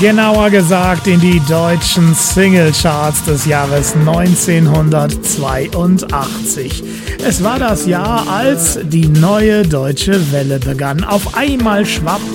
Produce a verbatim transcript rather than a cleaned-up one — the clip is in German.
Genauer gesagt in die deutschen Singlecharts des Jahres neunzehnhundertzweiundachtzig. Es war das Jahr, als die neue deutsche Welle begann. Auf einmal schwappten